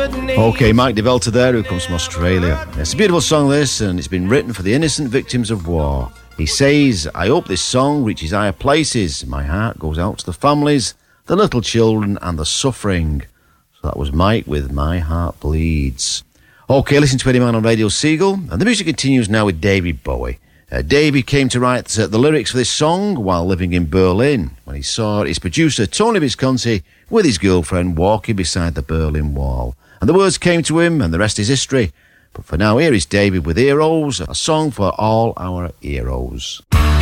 Okay, Mike DeVelta there, who comes from Australia. It's a beautiful song, this, and it's been written for the innocent victims of war. He says, I hope this song reaches higher places. My heart goes out to the families, the little children, and the suffering. So that was Mike with My Heart Bleeds. Okay, listen to Eddie Mann on Radio Seagull, and the music continues now with David Bowie. David came to write the lyrics for this song while living in Berlin, when he saw his producer Tony Visconti with his girlfriend walking beside the Berlin Wall. And the words came to him, and the rest is history. But for now, here is David with Heroes, a song for all our heroes.